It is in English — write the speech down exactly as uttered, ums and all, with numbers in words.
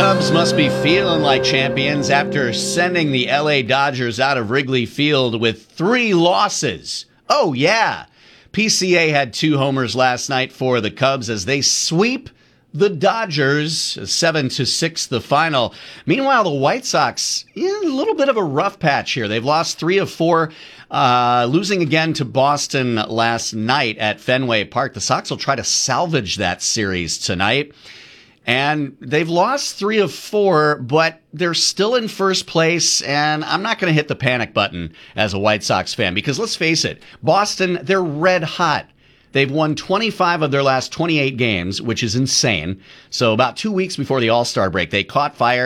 Cubs must be feeling like champions after sending the L A Dodgers out of Wrigley Field with three losses. Oh, yeah. P C A had two homers last night for the Cubs as they sweep the Dodgers, seven to six the final. Meanwhile, the White Sox, yeah, a little bit of a rough patch here. They've lost three of four, uh, losing again to Boston last night at Fenway Park. The Sox will try to salvage that series tonight. And they've lost three of four, but they're still in first place, and I'm not going to hit the panic button as a White Sox fan, because let's face it, Boston, they're red hot. They've won twenty-five of their last twenty-eight games, which is insane. So about two weeks before the All-Star break, they caught fire.